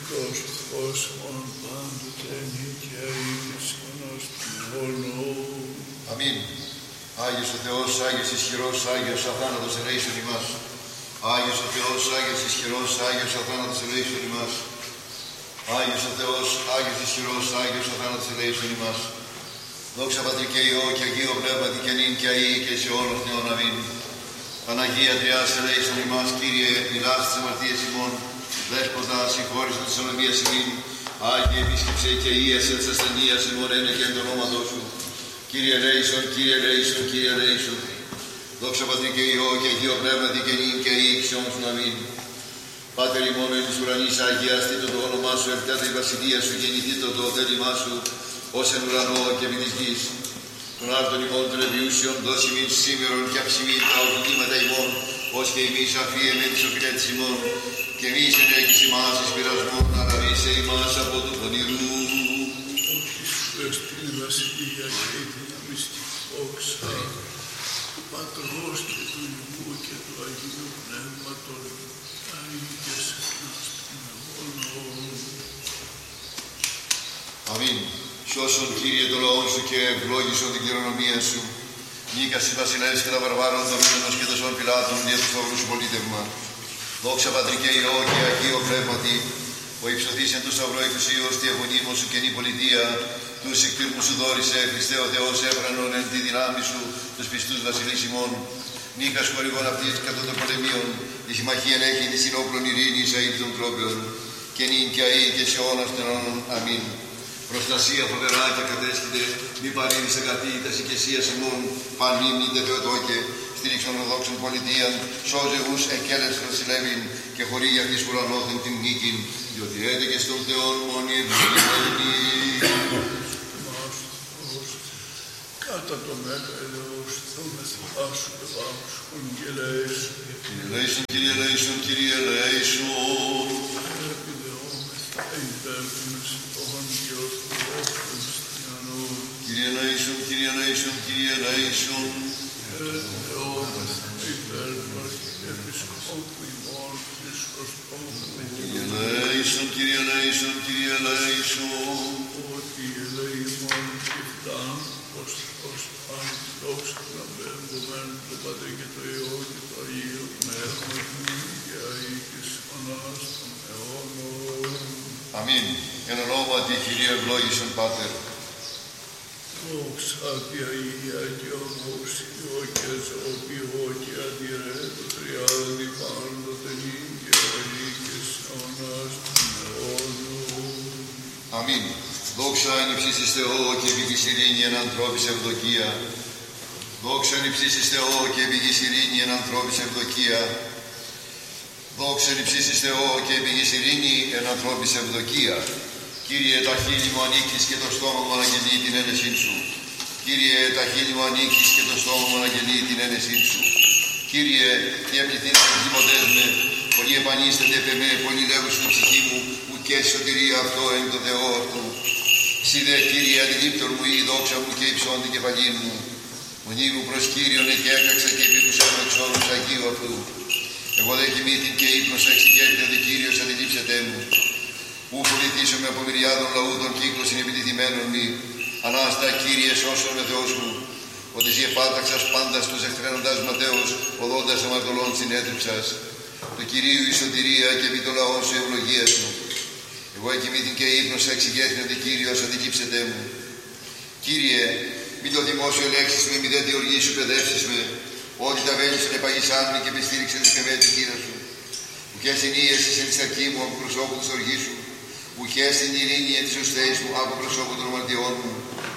Χριστός Θεός μόν πάντοτε νικιαί και σώνας του αιώνου. Αμήν. Άγιος ο Θεός, Άγιος ισχυρός, Άγιος αθάνατος ελέησον ημάς. Άγιος ο Θεός, Άγιος ισχυρός, Άγιος αθάνατος ελέησον ημάς. Άγιος ο Θεός, Άγιος ισχυρός, Άγιος αθάνατος ελέησον ημάς. Δόξα Πατρί και Υιό και Αγίο Πνεύματι και νυν και αεί και σε όλος νέων. Αμήν. Παναγία Τριάς ελέησον ημάς, Κύριε, μιλάς τις αμαρτίες ημών. Δέσποτα, συγχώρησον της ανομίας ημίν. Άγιε επίσκεψε και ίασε της ασθενείας ημών ένε και εν το ονόματός σου. Κύριε ελέησον, Κύριε ελέησον, Κύριε ελέησον. Δόξα Πατρί και Υιό και Αγίο Πνεύματι και νυν και αεί και σε όλους νέων. Αμήν. Πάτερ ημών εν της ουρανής, αγιαστήτω το όνομά σου, ελθέτε η βασιλεία σου, γεννηθήτω το θέλημά σου, ως εν ουρανό και επί της γης. Των άρτων ημών των επιούσιων, δώσει μην σήμερον και αψημήν τα οδηγήματα ημών, ως και εμείς αφίεμεν τις οφειλέτες ημών, και εμείς ενέκεις ημάς εις πειρασμόν, αλλά ρίσε ημάς από του πονηρού. Όχι σου εστίν βασιλεία και η δύναμη στη δόξα του Πατρός και του Υιού και του Αγίου Πνεύματος, αεί και σε Χριστόν αιώνο. Αμήν. Σώσον, Κύριε, το λαό σου και ευλόγησον την κληρονομία σου. Νίκας εις βασιλεύς και τα βαρβάρων δομήνωνος και τοσών πιλάτων δια του σταυρού σου πολίτευμα. Δόξα Πατρί και Υιό και Αγίο Πνεύματι, ο υψωθείς εν του σταυρό εκουσίως τη αγωνίμου σου καινή πολιτεία, τους εκτήρμου σου δόρισε, Χριστέ ο Θεός έφρανον εν τη δυνάμει σου, τους πιστούς βασιλείς ημών. Νίκας χορηγών αυτής κατά των πολεμίων, η συμμαχία έχει τη συνόπλων ειρήνης αεί των τρόπεων, και νυν και αεί και σε αιώνας των αιώνων. Αμήν. Προστασία φοβερά και κατέσχυτε, μη παρήδης εγκατή τας οικεσίας ημών, πανμνήμνητε Θεοτόκε, στήριξον ορθόδοξον πολιτείαν, σώζε ους εκέλες βασιλεύειν και χωρί αυτής ουρανόθεν την νίκην, διότι έτεκε στον Θεόν μόνοι ευλογημένη. Κατά το μέγα ελεός θαυμεθά σου ευάξουν και ελέησον. Κύριε ελέησον, Κύριε ελέησον, Κύριε ελέησον. Επιδεόμεθα υπέρβημες των και ορθοδόξων χριστιανών. Κύριε ελέησον, Κύριε ελέησον, Κύριε ελέησον. Επιδεόμεθα υπέρβημες επισκόπου ημών Χριστοστόμου. Κύριε ελέησον, Κύριε ελέησον, Κύριε ελέησον. Ότι ελεήμων κυφτάν ως πάλι δόξα να μπαίνουμε το Πατρί και το Υιό και το Αγίο Πνεύμα και αεί και σώνας των αιώνων. Αμήν. Εν ονόματι Κυρίου ευλόγησον Πάτερ. Δόξα τη Αγία και ομόσιο και ζωοποιώ και αντιρέ το τριάδι πάντοτε νυν και αεί και σώνας των αιώνων. Αμήν. Δόξα εν υψίστοις Θεό και επί της ειρήνη εν ανθρώπης ευδοκία. Δόξα εν υψίστοις Θεό και επί της ειρήνη εν ανθρώπης ευδοκία. Δόξα εν υψίστοις Θεό και επί της ειρήνη εν ανθρώπης ευδοκία. Κύριε, τα χείλη μου ανοίξεις και το στόμα μου αναγγελεί την ένεσή σου. Κύριε, τα χείλη μου ανοίξεις και το στόμα μου αναγγελεί την ένεσή σου. Κύριε, τι εμπληθείς τους δημοτές με, πολλοί επανίσταται επ' εμέ, πολλοί λέγουν στην ψυχή μου, ουκέ σωτηρία αυτό εν το Θεό αυτού. Συ δε, Κύριε, αντιλήπτορ μου η δόξα μου και υψών την κεφαλήν μου. Μονή μου προς Κύριον και έκραξα και επίκουσα με εξόρους Αγίου αυτού. Εγώ δε κοιμήθην και ύπνος εξηγέρθητε ότι Κύριος αντιλήψετε μου. Ου φοβηθήσομαι από μυριάδων λαού των κύκλων συνεπιτηθειμένων μη. Ανάστα, Κύριε, σώσον με Θεός μου. Ότι εσύ επάταξας πάντας τους εχθρένοντας ματέως, οδόντας αμαρτωλών συνέτριψας. Του Κυρίου η σωτηρία και επί το λαό σου ευλογία σου. Εγώ εκοιμήθην και ύπνος εξηγέθην ότι Κύριος αντιλήψετε μου. Κύριε, μη το δημόσιο ελέξεις με, μη δε τη οργή σου παιδεύσεις με. Ότι τα βέλη σου επαγησάν με και επιστήριξε τη με τη χείρα σου. Ουκές την ίεση εν της αρκή μου από προσώπου της οργής σου. Ουκές την ειρήνη εν της ουστέης μου από προσώπου των αμαρτιών μου.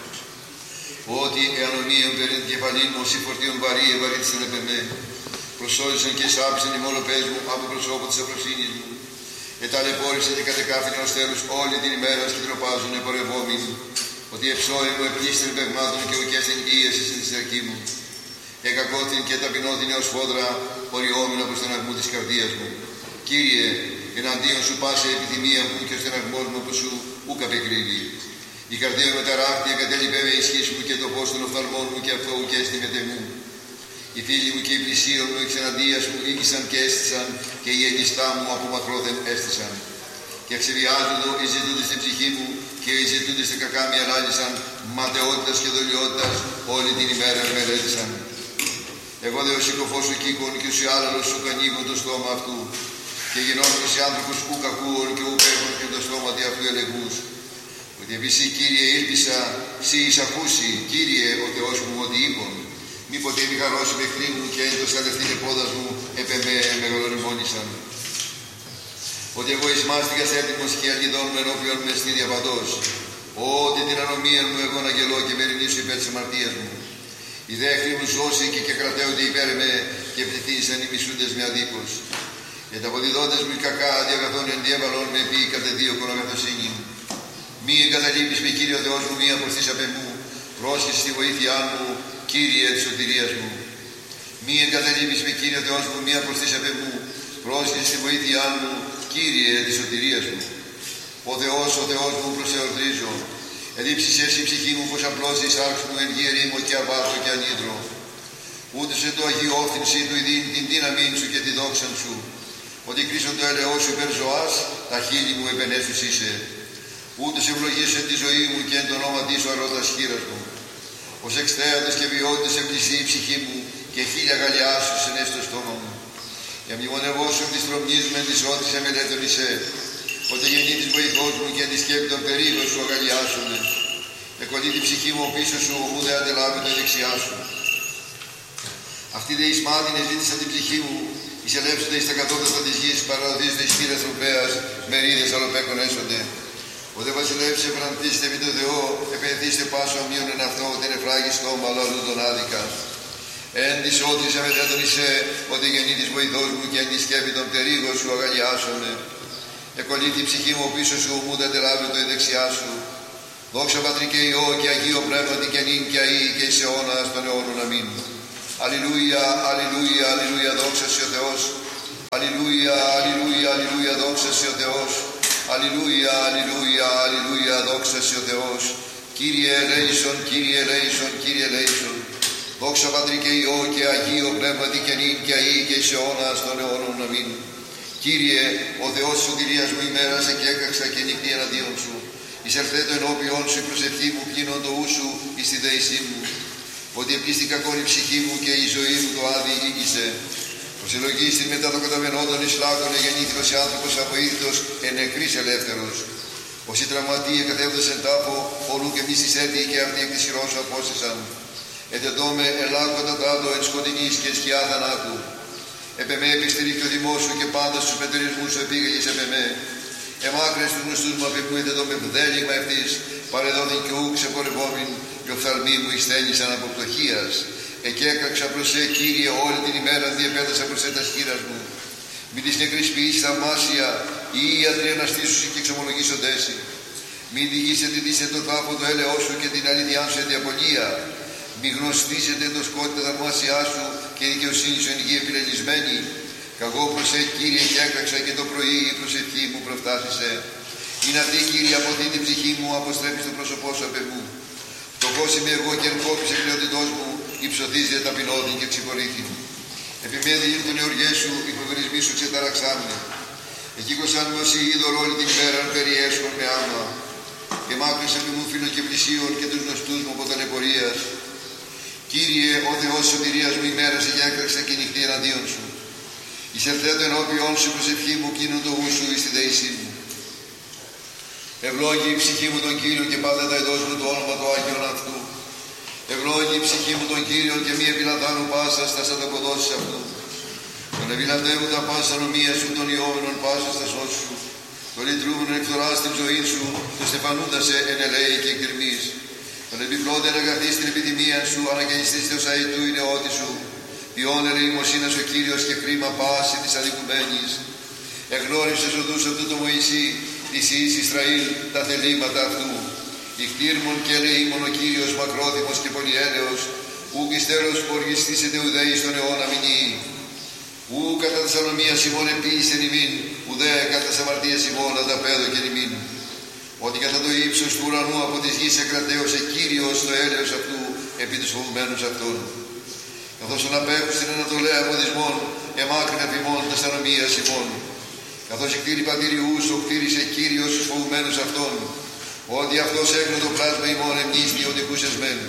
Ότι εανομίων περί την κεφαλή μου όσοι φορτίων βαρύ ευαρύτησαν επ' εμέ. Προσώζησαν και σάπησαν οι μόλοπές μου από προσώπου της αφροσύνης μου. Εταλαιπώρησαν και κατεκάφηναν ως τέλους όλη την ημέρα και τροπάζουν επορευόμενοι. Ότι εψώοι μου επλήστην παιγμάτων και ουκές την ίεση εν της αρκή μου. Εκακόθην και ταπεινώθην έως φόδρα, οριόμην από στεναγμού της καρδίας μου. Κύριε, εναντίον σου πάσε επιθυμία μου και ο στεναγμός μου από σου ούκ απεκρύβει. Η καρδία μου ταράχτη εγκατέλειπε με ισχύς μου και το φως των οφθαλμών μου και αυτό ουκ έστειμεται μου. Οι φίλοι μου και οι πλησίων μου εξ εναντίας μου ήκησαν και έστησαν και οι εγγιστά μου από μακρόθεν έστησαν. και εξεβιάζοντο οι ζητούντες στην ψυχή μου και οι ζητούντες στην κακά μη αλάλησαν, ματαιότητας και δολιότητας όλη την ημέρα μελέτησαν. Εγώ δε ο συκοφός σου κήκον και ο σιάλαλος σου κανίγον το στόμα αυτού και γινόμενος οι άνθρωπος ου κακούων και ου πέχον και το στόμα δι' αυτού ελεγούς. Ότι επί σύ, Κύριε, ήλπισα, σύ εις ακούσει, Κύριε, ο Θεός μου, ότι είπον. Μήποτε μη χαρώσει μέχρι μου και έντος καλευτήν επόδας μου, επ' εμέ μεγαλοριμόνησαν. Ότι εγώ εις μάστιγας έτοιμος και αλκιδών με ενώπιον με στη διαπαντός. Ότι την ανομία μου εγώ να γελώ και μερινήσω υπέρ της αμαρτίας μου. Οι δέχλοι μου σώσει και κρατέονται υπέρ με και πληθύνσαν οι μισούντες με αδίκως. Και τα αποδιδόντες μου κακά διαγαθών εν διέβαλον με πει κατεδίωκον αγαθοσύνη. Μη εγκαταλείπεις με, Κύριε ο Θεός μου, μία προστής απ' εμού, πρόσχεσαι στη βοήθειά μου, Κύριε της σωτηρίας μου. Μη εγκαταλείπεις με, Κύριε ο Θεός μου, μία προστής απ' εμού, πρόσχεσαι στη βοήθειά μου, Κύριε της σωτηρίας μου. Ο Θεός μου προσεορτρίζω. Ελείψεις εσύ η ψυχή μου, πως απλώσεις άρχους μου εν γη ερήμο και αβάτω και ανίδρο. Ούτε σε το Αγίο όφθυνση του ειδήν την δύναμή σου και τη δόξαν σου. Ότι κρίσον το έλεος σου υπέρ ζωάς, τα χείλη μου επενέσους είσαι. Ούτε σε ευλογήσω τη ζωή μου και εν το όνομα της ο αρώτας χείρας μου. Ως εξθέατος και βιότητες εμπλησεί η ψυχή μου και χίλια γαλιά σου συνέσει στο στόμα μου. Για μνημονευώσου της τρομνής με της ότης εμελέτωνησέ. Ότι γεννή της βοηθός μου και τη σκέπη των περίγων σου αγαλιάσουνε. Εκολεί την ψυχή μου πίσω σου, μου δε αντελάβει το δεξιά σου. Αυτή δε εις μάτινε ζήτησαν την ψυχή μου, εις ελεύσονται εις τα κατώτατα της γης, παραδοτίζονται εις πύρας τροπέας, μερίδες αλλοπέκων έσονται. Ο δε βασιλεύς εφραντίστε επί το Θεό, επενθήστε πάσο αμείων εν αυτό, την εφράγει στόμα λαλού τον άδικα. Εν της ότης αμετέτωνησέ, ότι γεννή της βοηθός μου και εν τη σκέπη των περίγων σου αγαλιάσομε. Εκολεί την ψυχή μου πίσω σου, μου δεν τελάβει το δεξιά σου. Δόξα Πατρί και Υιό και Αγίο Πνεύματι και νυν και αεί και εις αιώνας των αιώνων. Αμήν. Αλληλούια, αλληλούια, αλληλούια, δόξα σε ο Θεός. Αλληλούια, αλληλούια, αλληλούια, δόξα σε ο Θεός. Αλληλούια, αλληλούια, αλληλούια, δόξα σε ο Θεός. Κύριε ελέησον, Κύριε ελέησον, Κύριε ελέησον. Δόξα Πατρί και Υιό και Αγίο Πνεύματι και νυν και αεί και εις αιώνας των αιώνων. Αμήν. Κύριε, ο Θεός της σωτηρίας μου ημέρασε και έκαξα και νυχτή εναντίον σου. Εισελθέτω ενώπιον σου η προσευχή μου, πλύνον το ου σου εις τη δέησή μου. Ότι επλήστη κακόν η ψυχή μου και η ζωή μου το άδει ήγησε. Προσελογίστη μετά το καταβαινόντων εις λάκων εγεννήθηκος άνθρωπος αβοήθητος εν νεκρής ελεύθερος. Όσοι τραυματίε καθέβδος εν τάφο, ορού και μη έτη και αυτοί εκ της χειρός σου απόστησαν. Ετεντώμε ελάκοντα τάτο εν σκοτεινής και σκιά θανάτου. Επ' εμέ επιστηρίχει ο δημός σου και πάντα στους πετερισμούς σου επήγαγες επ' εμέ. Εμάκρες τους γνωστούς μου απ' εμού το μεμβδέλιγμα ευθύς, παρεδόθην και ου ξεπορευόμην, και ο φθαλμοί μου εισθένησαν από πτωχίας. Εκέκραξα προς σε, Κύριε, όλη την ημέρα διεπέτασα προς σε τα σχήρας μου. Μη της νεκρής ποιήσεις θαυμάσια, οι ιατροί αναστήσουσι και εξομολογήσοντέσι. Μη διηγήσετε το θάφο το έλεος σου και την αλήθειά σου εν διαπολία. Μη γνωστήσετε το σκότη τα θαυμάσια σου και η δικαιοσύνη σου εν γη επιλελισμένη. Καγώ προς σε, Κύριε, και έκραξα και το πρωί η προσευχή μου προφτάσισε. Είναι αυτή, Κύριε, από αυτή την ψυχή μου, αποστρέψει το πρόσωπό σου απ' εμού. Φτωχός είμαι εγώ και εν κόπης εκκλαιότητός μου, υψωθίζε ταπεινώδη και ξυπορήθη. Επιμένει ήρθον οι οργές σου, οι φοβερισμοί σου ξεταραξάμνε. Εκείκοσαν με όσοι είδωρ όλη την ημέρα περιέσχον με άμα. Και μάκρυσε επί μου φίλων και πλησίων και τους γνωστούς μου από ταλαιπωρίας. Κύριε, ο Θεός σωτηρίας μου ημέρασε και έκραξε και νυχτή εναντίον σου. Εισελθέτω ενώπιον σου προσευχή μου, κείνον το ου σου εις τη δέησή μου. Ευλόγη η ψυχή μου τον Κύριο και πάντα τα εδώς μου το όνομα του Άγιον αυτού. Ευλόγη η ψυχή μου τον Κύριο και μη επιλαντάνου πάσα στα ανταποδόσεις αυτού. Τον επιλαντεύουν τα πάσα νομία σου, των ιόμενων πάσα στα σώσου σου. Τον λυτρούμενον εκφθορά στην ζωή σου, το στεφανούντασε εν ελέη και εκτιρμής. Τον επιπλώνται αγαθείς στην επιδημία σου, αναγεννηστής Θεός αητού η νεότη σου. Ποιόν ερημοσύνας ο Κύριος και κρίμα πάση της αδικουμένης. Εγνώρισες οδούς αυτού το Μωυσή, της Ιης Ισραήλ, τα θελήματα αυτού. Ικτήρμον και ελεήμον ο Κύριος μακρόθυμος και πολυέλεος, ουκ εις τέλος οργιστήσετε ουδέη στον αιώνα μηνύει. Ου κατά τας ανομίας ημών επίησεν ημίν, ουδέ κατά τας αμαρτίας ημών ανταπέδωκεν ημίν. Ότι κατά το ύψος του ουρανού από της γης εκρατέωσε Κύριος το έλεος αυτού επί τους φοβμένους αυτών. Καθώς τον απέχουν στην Ανατολέα από δυσμών, εμάκρυνε εφημών τας ανομίας ημών. Καθώς εκτήρη πατηριούς, ο κτήρισε Κύριος τους φοβουμένους αυτών, ότι αυτός έκρινε το πλάσμα ημών εμνείς διοντικούς εσμένου.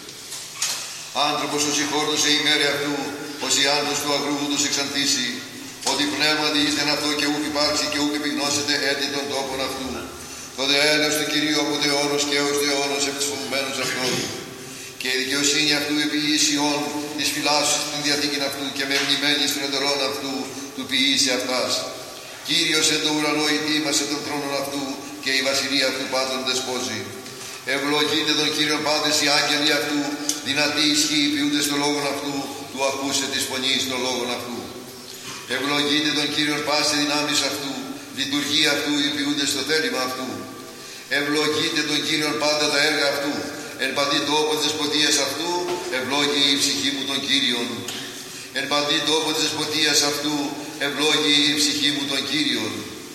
Άνθρωπος ως ηχόρτωσε η μέρη αυτού, ως η άντρος του αγρού τους εξαντήσει, ότι πνεύματι ήσταν αυτό και ούκ υπάρξει και ούκ επιγνώσετε έτη των τόπων αυτού. Το δε έλεος του Κυρίου από δε αιώνος και έως δε αιώνος επί τους φοβουμένους αυτών. Και η δικαιοσύνη αυτού επί Ισιών της φυλάσσης την διαθήκην αυτού και με μνημένης των εντολών αυτού του ποιήσει αυτάς. Κύριος εν το ουρανό ητήμασε τον θρόνον αυτού και η βασιλεία αυτού πάντων δεσπόζει. Ευλογείτε τον Κύριον πάντες οι άγγελοι αυτού, δυνατοί ισχύοι ποιούνται στο λόγον αυτού, του ακούσε της φωνής των λόγων αυτού. Ευλογείτε τον Κύριον πάσε δυνάμεις αυτού, λειτουργία αυτού ποιούνται στο θέλημα αυτού. Ευλογείτε τον Κύριον πάντα τα έργα αυτού, εν παντή τόπο της δεσποτείας αυτού, ευλόγει η ψυχή μου τον Κύριον. Εν παντή τόπο της δεσποτείας αυτού, ευλόγει η ψυχή μου τον Κύριον.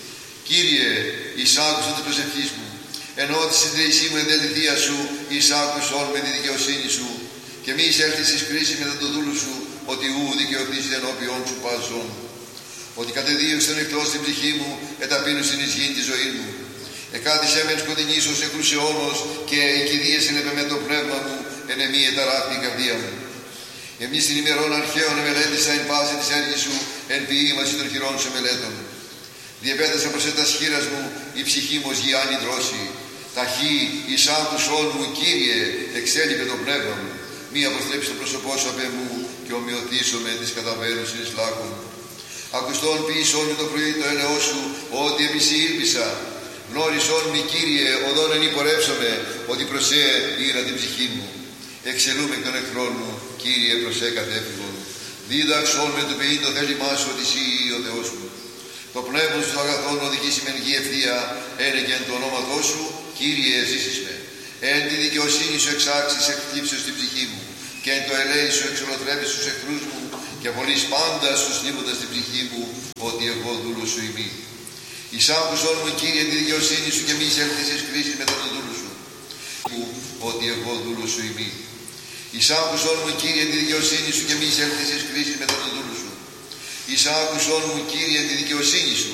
Κύριε, εισάκουσα της προσευχής μου, ενώ τη συντηρησή μου εν τεληθεία σου, εισάκουσον με τη δικαιοσύνη σου, και μη εισέλθεις εις κρίση μετά το δούλου σου, ότι ου δικαιωθείς ενώπιον σου πάζον. Ότι κατεδίωξε τον εκτός την ψυχή μου, εταπείνωσιν εις γήν τη ζωή μου. Εκάτησε μεν σκοτεινής ως εκρούς αιώνος, και εκηδίεσεν επεμέ το πνεύμα μου, εν εμή εταράχτη η καρδία μου. Εμείς την ημερών αρχαίων εμελέτησα εν πάση της έργης σου, εν ποιήμαση των χειρών σου εμελέτων. Διεπέτασα προς έτας χείρας μου, η ψυχή μου ως γιάννη δρόση. Ταχύ, εις άκουσον μου, Κύριε, εξέλιπε το πνεύμα μου. Μη αποστρέψει το πρόσωπό σου απ' εμού, και ομοιωτήσω με τις καταβαίνουσες λάκων. Ακουστόν ποιησόν με το πρωί το έλεό σου, ότι επισή ήλπισα. Γνώρισόν μη, Κύριε, οδόν εν υπορεύσομαι, ότι προσέ ήρα την ψυχή μου. Εξελούμε εκ των εχθρών μου, Κύριε, προσέ κατέφυγον. Δίδαξόν με το ποιήν το θέλημά σου, ότι εσύ ο Θεός μου. Το πνεύμα σου των αγαθών οδηγήσει με γη ευθεία, ένε και εν το ονόματό σου, Κύριε, ζήσεις με. Εν τη δικαιοσύνη σου εξάξεις εκκλήψεως στην ψυχή μου, και εν το ελέη σου εξολοθρεύεις στους εχθρούς μου, και απολύς πάντα στους λείποντας την ψυχή μου, ότι εγώ δούλου σου ημί. Εισάκουσον μου, Κύριε, τη δικαιοσύνη σου, και μη εισέλθεις εις κρίση μετά τον δούλου σου, ότι εγώ δούλου σου ημί. Εισάκουσον μου, Κύριε, τη δικαιοσύνη σου, και μη εισέλθεις εις κρίση μετά τον δούλου σου. Εισάκουσον μου, Κύριε, τη δικαιοσύνη σου,